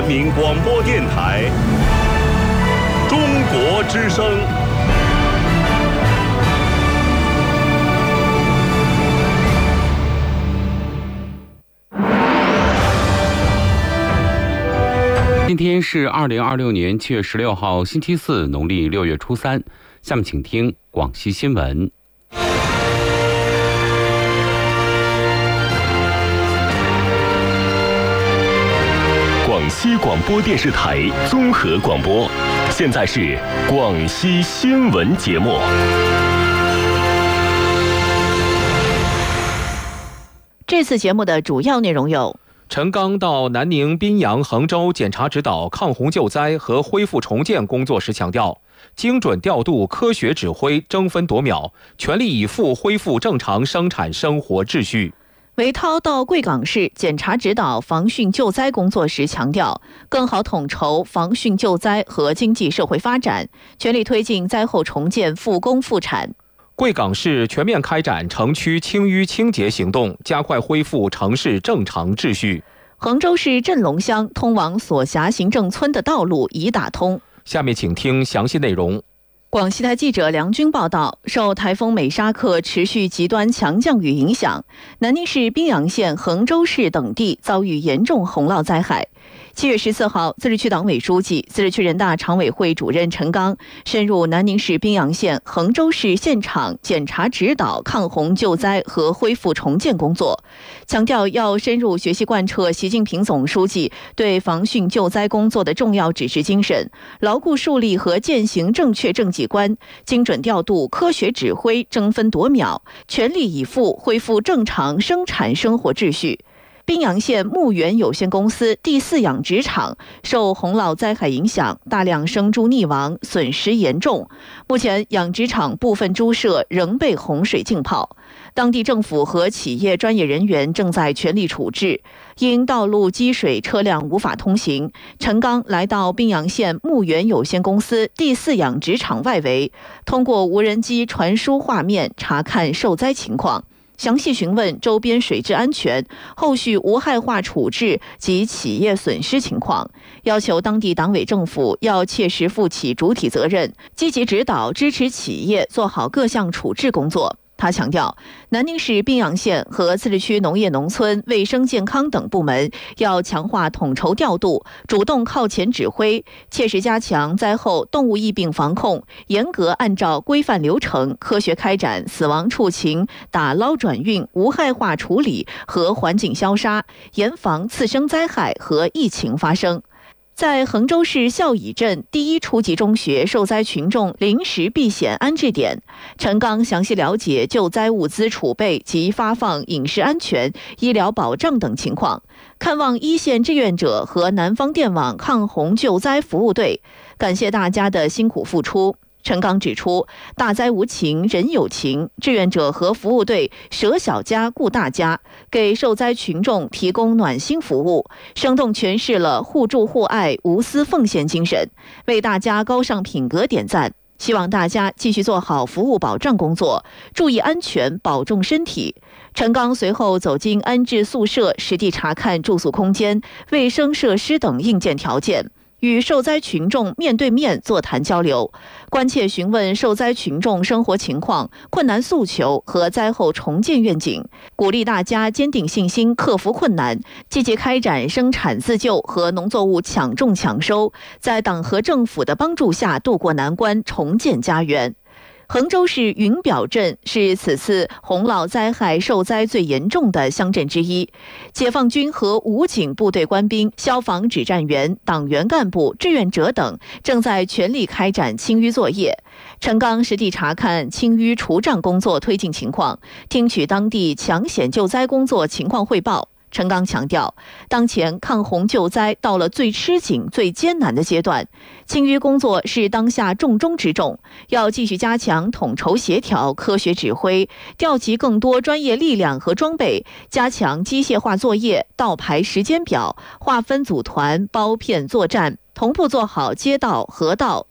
民广播电台中国之声。 今天是2026年7月16号，星期四，农历6月初3。下面请听广西新闻。 广西广播电视台综合广播，现在是广西新闻节目。 这次节目的主要内容有： 陈刚到南宁、宾阳、衡州检查指导抗洪救灾和恢复重建工作时强调，精准调度、科学指挥，争分夺秒，全力以赴恢复正常生产生活秩序。 韦涛到贵港市检查指导防汛救灾工作时强调，更好统筹防汛救灾和经济社会发展，全力推进灾后重建复工复产。 贵港市全面开展城区清淤清洁行动，加快恢复城市正常秩序。 衡州市镇龙乡通往所辖行政村的道路已打通。 下面请听详细内容。 广西台记者梁军报道，受台风美沙克持续极端强降雨影响，南宁市宾阳县、衡州市等地遭遇严重洪涝灾害。7月14号，自治区党委书记、自治区人大常委会主任陈刚深入南宁市宾阳县、衡州市现场检查指导抗洪救灾和恢复重建工作，强调要深入学习贯彻习近平总书记对防汛救灾工作的重要指示精神，牢固树立和践行正确政绩观，精准调度、科学指挥，争分夺秒，全力以赴恢复正常生产生活秩序。宾阳县牧原有限公司第4养殖场受洪涝灾害影响，大量生猪溺亡，损失严重。目前养殖场部分猪舍仍被洪水浸泡，当地政府和企业专业人员正在全力处置。因道路积水，车辆无法通行，陈刚来到宾阳县牧原有限公司第4养殖场外围，通过无人机传输画面查看受灾情况，详细询问周边水质安全、后续无害化处置及企业损失情况，要求当地党委政府要切实负起主体责任，积极指导支持企业做好各项处置工作。他强调，南宁市宾阳县和自治区农业农村、卫生健康等部门要强化统筹调度，主动靠前指挥，切实加强灾后动物疫病防控，严格按照规范流程，科学开展死亡畜禽打捞转运、无害化处理和环境消杀，严防次生灾害和疫情发生。在衡州市孝乙镇第1初级中学受灾群众临时避险安置点，陈刚详细了解救灾物资储备及发放饮食安全、医疗保障等情况，看望一线志愿者和南方电网抗洪救灾服务队，感谢大家的辛苦付出。陈刚指出，大灾无情人有情，志愿者和服务队舍小家顾大家，给受灾群众提供暖心服务，生动诠释了互助互爱、无私奉献精神，为大家高尚品格点赞。希望大家继续做好服务保障工作，注意安全，保重身体。陈刚随后走进安置宿舍，实地查看住宿空间、卫生设施等硬件条件，与受灾群众面对面座谈交流，关切询问受灾群众生活情况、困难诉求和灾后重建愿景，鼓励大家坚定信心，克服困难，积极开展生产自救和农作物抢种抢收，在党和政府的帮助下渡过难关，重建家园。衡州市云表镇是此次洪涝灾害受灾最严重的乡镇之一，解放军和武警部队官兵、消防指战员、党员干部、志愿者等正在全力开展清淤作业。陈刚实地查看清淤除障工作推进情况，听取当地抢险救灾工作情况汇报。陈刚强调，当前抗洪救灾到了最吃紧、最艰难的阶段，清淤工作是当下重中之重，要继续加强统筹协调、科学指挥，调集更多专业力量和装备，加强机械化作业，倒排时间表，划分组团、包片作战，同步做好街道、河道、